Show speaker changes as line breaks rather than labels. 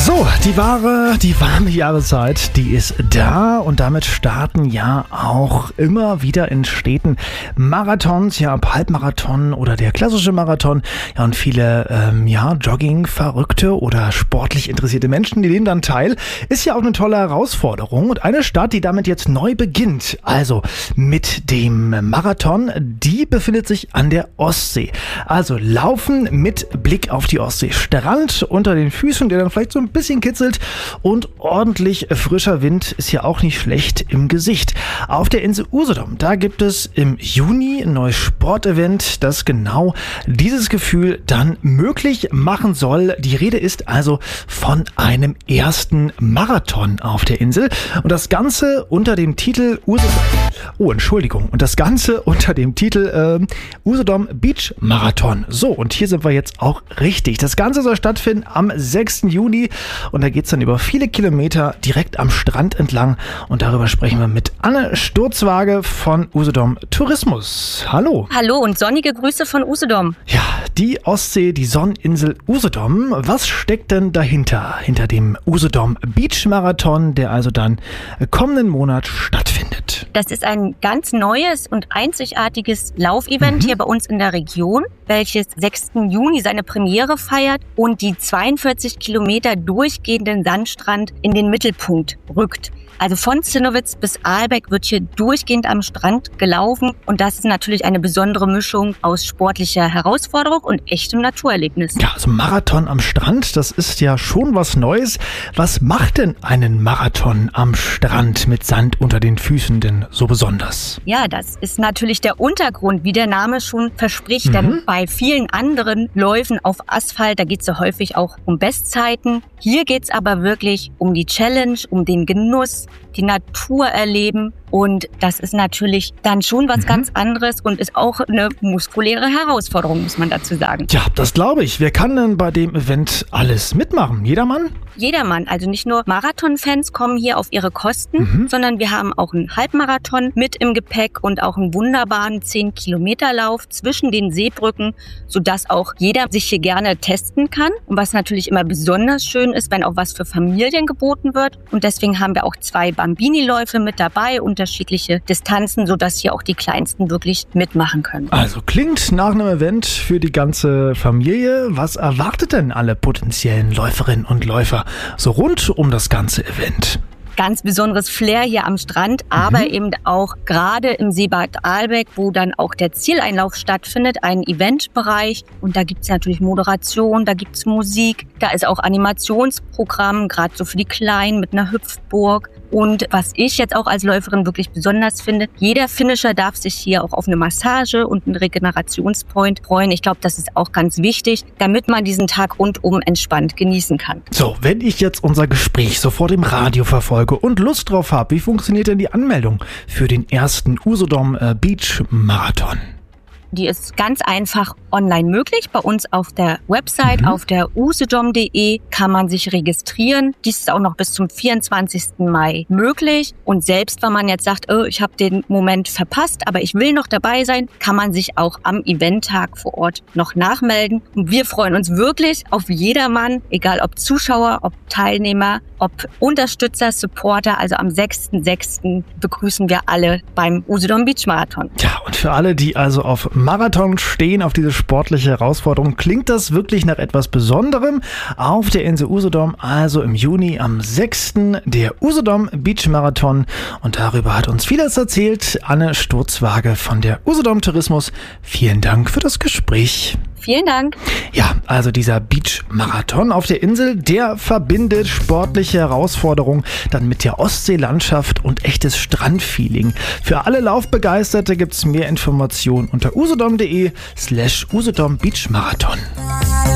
So, die warme Jahreszeit, die ist da und damit starten ja auch immer wieder in Städten Marathons, ja, Halbmarathon oder der klassische Marathon. Ja, und viele Jogging-Verrückte oder sportlich interessierte Menschen, die nehmen dann teil. Ist ja auch eine tolle Herausforderung und eine Stadt, die damit jetzt neu beginnt, also mit dem Marathon, die befindet sich an der Ostsee. Also laufen mit Blick auf die Ostsee. Strand unter den Füßen, der dann vielleicht so ein bisschen kitzelt und ordentlich frischer Wind ist ja auch nicht schlecht im Gesicht. Auf der Insel Usedom, da gibt es im Juni ein neues Sportevent, das genau dieses Gefühl dann möglich machen soll. Die Rede ist also von einem ersten Marathon auf der Insel und das Ganze unter dem Titel Usedom Beach Marathon. So, und hier sind wir jetzt auch richtig. Das Ganze soll stattfinden am 6. Juni und da geht es dann über viele Kilometer direkt am Strand entlang und darüber sprechen wir mit Anne Sturzwage von Usedom Tourismus. Hallo.
Hallo und sonnige Grüße von Usedom.
Ja, die Ostsee, die Sonneninsel Usedom. Was steckt denn dahinter? Hinter dem Usedom Beach Marathon, der also dann kommenden Monat stattfindet.
Das ist ein ganz neues und einzigartiges Laufevent hier bei uns in der Region, welches 6. Juni seine Premiere feiert und die 42 Kilometer durchgehenden Sandstrand in den Mittelpunkt rückt. Also von Zinnowitz bis Aalbeck wird hier durchgehend am Strand gelaufen und das ist natürlich eine besondere Mischung aus sportlicher Herausforderung und echtem Naturerlebnis.
Ja, also Marathon am Strand, das ist ja schon was Neues. Was macht denn einen Marathon am Strand mit Sand unter den Füßen denn so besonders?
Ja, das ist natürlich der Untergrund, wie der Name schon verspricht, denn bei vielen anderen Läufen auf Asphalt, da geht es ja häufig auch um Bestzeiten. Hier geht es aber wirklich um die Challenge, um den Genuss, die Natur erleben und das ist natürlich dann schon was ganz anderes und ist auch eine muskuläre Herausforderung, muss man dazu sagen.
Ja, das glaube ich. Wer kann denn bei dem Event alles mitmachen? Jedermann?
Jedermann, also nicht nur Marathon-Fans kommen hier auf ihre Kosten, sondern wir haben auch einen Halbmarathon mit im Gepäck und auch einen wunderbaren 10-Kilometer-Lauf zwischen den Seebrücken, sodass auch jeder sich hier gerne testen kann. Und was natürlich immer besonders schön ist, wenn auch was für Familien geboten wird. Und deswegen haben wir auch 2 Bambini-Läufe mit dabei, unterschiedliche Distanzen, sodass hier auch die Kleinsten wirklich mitmachen können.
Also klingt nach einem Event für die ganze Familie. Was erwartet denn alle potenziellen Läuferinnen und Läufer so rund um das ganze Event?
Ganz besonderes Flair hier am Strand, aber eben auch gerade im Seebad Aalbeck, wo dann auch der Zieleinlauf stattfindet, ein Eventbereich. Und da gibt es natürlich Moderation, da gibt es Musik, da ist auch Animationsprogramm, gerade so für die Kleinen mit einer Hüpfburg. Und was ich jetzt auch als Läuferin wirklich besonders finde, jeder Finisher darf sich hier auch auf eine Massage und einen Regenerationspoint freuen. Ich glaube, das ist auch ganz wichtig, damit man diesen Tag rundum entspannt genießen kann.
So, wenn ich jetzt unser Gespräch sofort im Radio verfolge und Lust drauf habe, wie funktioniert denn die Anmeldung für den ersten Usedom Beach Marathon?
Die ist ganz einfach online möglich. Bei uns auf der Website, auf der usedom.de kann man sich registrieren. Dies ist auch noch bis zum 24. Mai möglich. Und selbst wenn man jetzt sagt, ich habe den Moment verpasst, aber ich will noch dabei sein, kann man sich auch am Eventtag vor Ort noch nachmelden. Und wir freuen uns wirklich auf jedermann, egal ob Zuschauer, ob Teilnehmer, ob Unterstützer, Supporter. Also am 6.6. begrüßen wir alle beim Usedom Beach Marathon.
Ja, und für alle, die also auf Marathon stehen, auf diese sportliche Herausforderung, klingt das wirklich nach etwas Besonderem. Auf der Insel Usedom, also im Juni am 6. der Usedom Beach Marathon. Und darüber hat uns vieles erzählt Anne Sturzwage von der Usedom Tourismus. Vielen Dank für das Gespräch.
Vielen Dank.
Ja, also dieser Beach-Marathon auf der Insel, der verbindet sportliche Herausforderungen dann mit der Ostseelandschaft und echtes Strandfeeling. Für alle Laufbegeisterte gibt es mehr Informationen unter usedom.de/Usedom Beach Marathon.